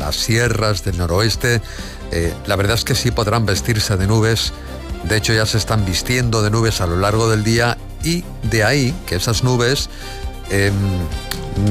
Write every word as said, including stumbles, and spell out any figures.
las sierras del noroeste, eh, la verdad es que sí podrán vestirse de nubes. De hecho, ya se están vistiendo de nubes a lo largo del día, y de ahí que esas nubes... Eh,